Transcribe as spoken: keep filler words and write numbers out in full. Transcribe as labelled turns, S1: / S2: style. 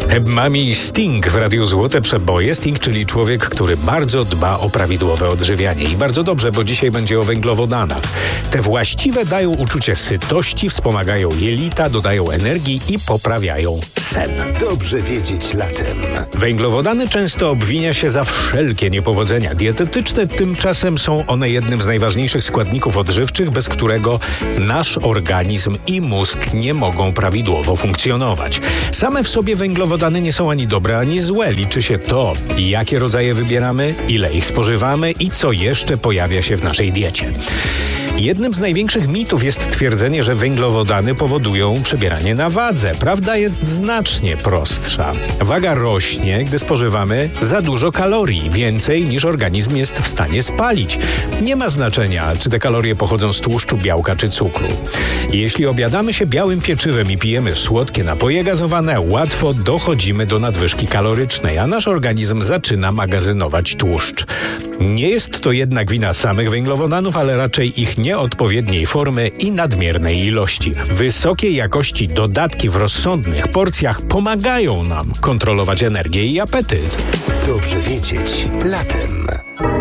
S1: Mami Sting w Radiu Złote Przeboje. Sting, czyli człowiek, który bardzo dba o prawidłowe odżywianie. I bardzo dobrze, bo dzisiaj będzie o węglowodanach. Te właściwe dają uczucie sytości, wspomagają jelita, dodają energii i poprawiają sen.
S2: Dobrze wiedzieć latem.
S1: Węglowodany często obwinia się za wszelkie niepowodzenia dietetyczne, tymczasem są one jednym z najważniejszych składników odżywczych, bez którego nasz organizm i mózg nie mogą prawidłowo funkcjonować. Same w sobie węglowodany nie są ani dobre, ani złe. Liczy się to, jakie rodzaje wybieramy, ile ich spożywamy i co jeszcze pojawia się w naszej diecie. Jednym z największych mitów jest twierdzenie, że węglowodany powodują przebieranie na wadze. Prawda jest znacznie prostsza. Waga rośnie, gdy spożywamy za dużo kalorii, więcej niż organizm jest w stanie spalić. Nie ma znaczenia, czy te kalorie pochodzą z tłuszczu, białka czy cukru. Jeśli obiadamy się białym pieczywem i pijemy słodkie napoje gazowane, łatwo dochodzimy do nadwyżki kalorycznej, a nasz organizm zaczyna magazynować tłuszcz. Nie jest to jednak wina samych węglowodanów, ale raczej ich nieodpowiedniej formy i nadmiernej ilości. Wysokiej jakości dodatki w rozsądnych porcjach pomagają nam kontrolować energię i apetyt.
S2: Dobrze wiedzieć latem.